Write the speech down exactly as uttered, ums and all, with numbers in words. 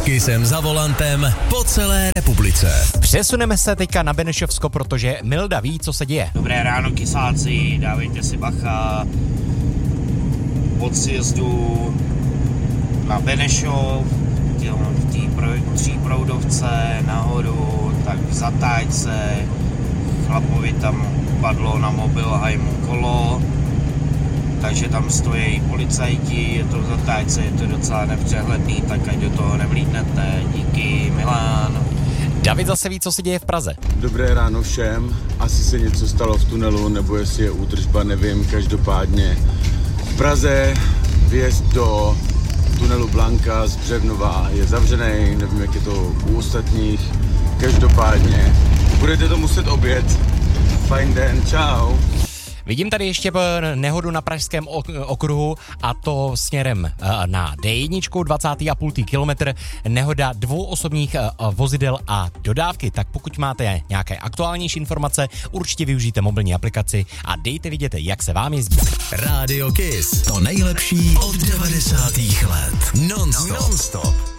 Kissem za volantem po celé republice. Přesuneme se teďka na Benešovsko, protože Milda ví, co se děje. Dobré ráno, kysáci, dávejte si bacha. Od sjezdu na Benešov, v té tříproudovce nahoru, tak v zatáčce chlapovi tam padlo na mobilhajmu kolo, takže tam stojí policajti, je to v zatáčce, je to docela nepřehledný, tak ať do toho nevlídnete. Díky, Milan. David zase ví, co se děje v Praze. Dobré ráno všem, asi se něco stalo v tunelu, nebo jestli je údržba, nevím, každopádně v Praze vjezd do tunelu Blanka z Břevnova je zavřený, nevím, jak je to u ostatních, každopádně budete to muset objet. Fajn den, čau. Vidím tady ještě nehodu na pražském okruhu a to směrem na D jedna, dvacet a půl kilometr, nehoda dvou osobních vozidel a dodávky. Tak pokud máte nějaké aktuálnější informace, určitě využijte mobilní aplikaci a dejte vidět, jak se vám jezdí. Rádio Kiss, to nejlepší od devadesátých let. Non-stop. Non-stop.